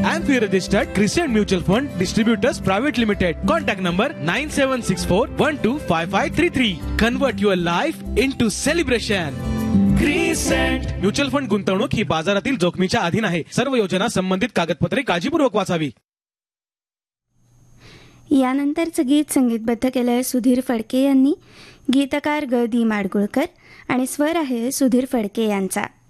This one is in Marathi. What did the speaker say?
AMFI registered Crescent Mutual Fund Distributors Private Limited. Contact number 9764125533. Convert your life into celebration. Crescent mutual fund गुंतवणूक ही बाजारातील जोखमीच्या अधीन आहे. सर्व योजना संबंधित कागदपत्रे काळजीपूर्वक वाचावी. यानंतरचं गीत संगीतबद्ध केलंय सुधीर फडके यांनी. गीतकार ग दी माडगुळकर आणि स्वर आहे सुधीर फडके यांचा.